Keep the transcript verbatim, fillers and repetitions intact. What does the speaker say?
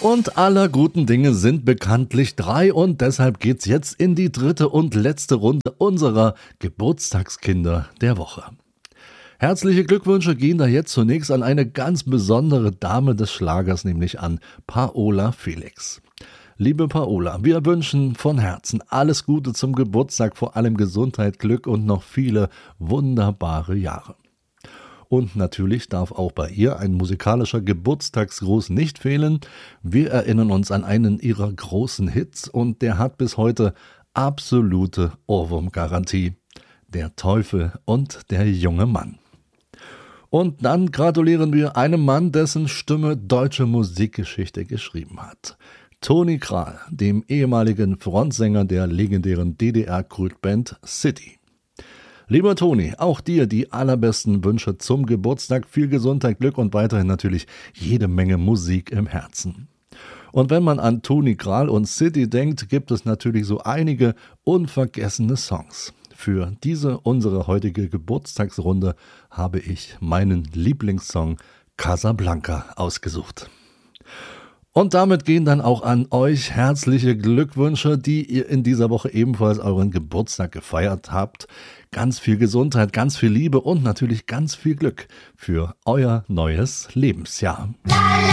Und aller guten Dinge sind bekanntlich drei und deshalb geht's jetzt in die dritte und letzte Runde unserer Geburtstagskinder der Woche. Herzliche Glückwünsche gehen da jetzt zunächst an eine ganz besondere Dame des Schlagers, nämlich an Paola Felix. Liebe Paola, wir wünschen von Herzen alles Gute zum Geburtstag, vor allem Gesundheit, Glück und noch viele wunderbare Jahre. Und natürlich darf auch bei ihr ein musikalischer Geburtstagsgruß nicht fehlen. Wir erinnern uns an einen ihrer großen Hits und der hat bis heute absolute Ohrwurmgarantie. Der Teufel und der junge Mann. Und dann gratulieren wir einem Mann, dessen Stimme deutsche Musikgeschichte geschrieben hat. Toni Kral, dem ehemaligen Frontsänger der legendären D D R-Kultband City. Lieber Toni, auch dir die allerbesten Wünsche zum Geburtstag, viel Gesundheit, Glück und weiterhin natürlich jede Menge Musik im Herzen. Und wenn man an Toni Kral und City denkt, gibt es natürlich so einige unvergessene Songs. Für diese, unsere heutige Geburtstagsrunde, habe ich meinen Lieblingssong Casablanca ausgesucht. Und damit gehen dann auch an euch herzliche Glückwünsche, die ihr in dieser Woche ebenfalls euren Geburtstag gefeiert habt. Ganz viel Gesundheit, ganz viel Liebe und natürlich ganz viel Glück für euer neues Lebensjahr.